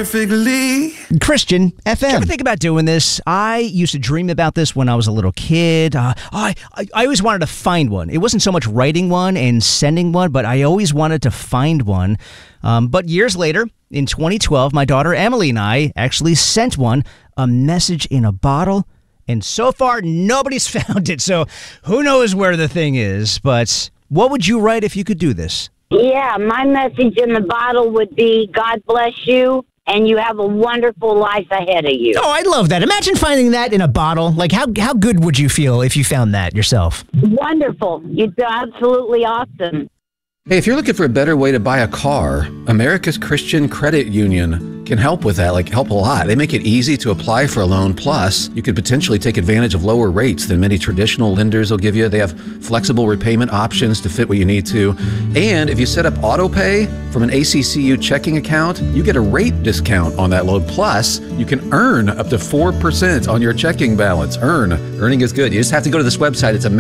perfectly. Christian FM. Did you ever think about doing this? I used to dream about this when I was a little kid. I always wanted to find one. It wasn't so much writing one and sending one, but I always wanted to find one. But years later, in 2012, my daughter Emily and I actually sent one, a message in a bottle. And so far, nobody's found it. So who knows where the thing is. But what would you write if you could do this? Yeah, my message in the bottle would be, God bless you, and you have a wonderful life ahead of you. Oh, I love that. Imagine finding that in a bottle. Like, how good would you feel if you found that yourself? Wonderful. It's absolutely awesome. Hey, if you're looking for a better way to buy a car, America's Christian Credit Union can help with that, help a lot. They make it easy to apply for a loan. Plus, you could potentially take advantage of lower rates than many traditional lenders will give you. They have flexible repayment options to fit what you need to. And if you set up auto pay from an ACCU checking account, you get a rate discount on that loan. Plus, you can earn up to 4% on your checking balance. Earning is good. You just have to go to this website. It's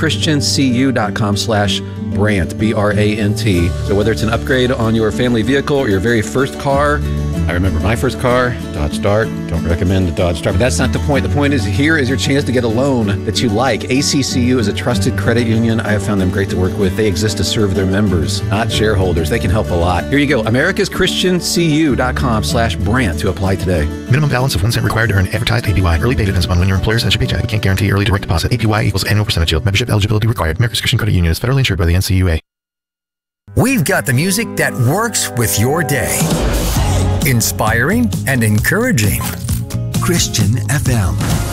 americaschristiancu.com/Brant, BRANT. So whether it's an upgrade on your family vehicle or your very first car, I remember my first car, Dodge Dart. Don't recommend the Dodge Dart, but that's not the point. The point is, here is your chance to get a loan that you like. ACCU is a trusted credit union. I have found them great to work with. They exist to serve their members, not shareholders. They can help a lot. Here you go, americaschristiancu.com/Brant to apply today. Minimum balance of 1 cent required to earn advertised APY. Early pay depends upon when your employer sends your paycheck. We can't guarantee early direct deposit. APY equals annual percentage yield. Membership eligibility required. America's Christian Credit Union is federally insured by the NCUA. We've got the music that works with your day. Inspiring and encouraging. Christian FM.